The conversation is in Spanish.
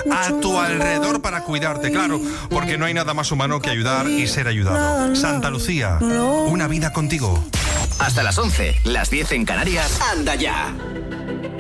a tu alrededor para cuidarte, claro, porque no hay nada más humano que ayudar y ser ayudado. Santa Lucía, una vida contigo. Hasta las 11, las 10 en Canarias. Anda ya.